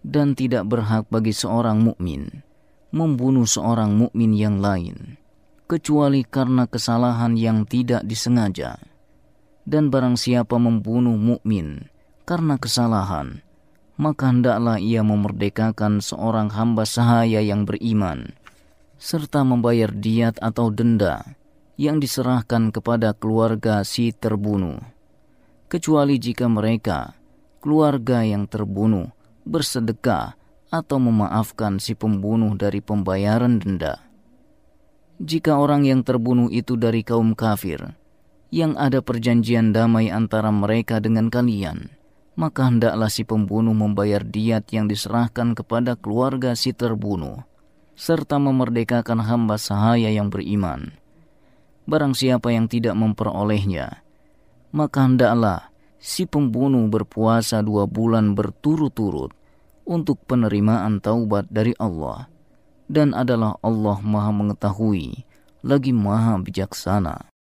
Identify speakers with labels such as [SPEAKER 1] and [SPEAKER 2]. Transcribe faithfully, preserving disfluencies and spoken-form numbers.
[SPEAKER 1] dan tidak berhak bagi seorang mukmin membunuh seorang mukmin yang lain kecuali karena kesalahan yang tidak disengaja. Dan barang siapa membunuh mukmin karena kesalahan, maka hendaklah ia memerdekakan seorang hamba sahaya yang beriman, serta membayar diat atau denda yang diserahkan kepada keluarga si terbunuh, kecuali jika mereka, keluarga yang terbunuh, bersedekah atau memaafkan si pembunuh dari pembayaran denda. Jika orang yang terbunuh itu dari kaum kafir, yang ada perjanjian damai antara mereka dengan kalian, maka hendaklah si pembunuh membayar diat yang diserahkan kepada keluarga si terbunuh, serta memerdekakan hamba sahaya yang beriman. Barang siapa yang tidak memperolehnya, maka hendaklah si pembunuh berpuasa dua bulan berturut-turut untuk penerimaan taubat dari Allah. Dan adalah Allah Maha Mengetahui lagi Maha Bijaksana.